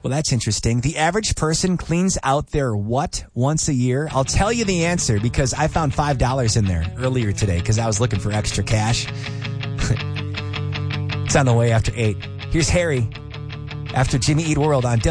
Well, that's interesting. The average person cleans out their what once a year? I'll tell you the answer because I found $5 in there earlier today because I was looking for extra cash. It's on the way after 8. Here's Harry after Jimmy Eat World on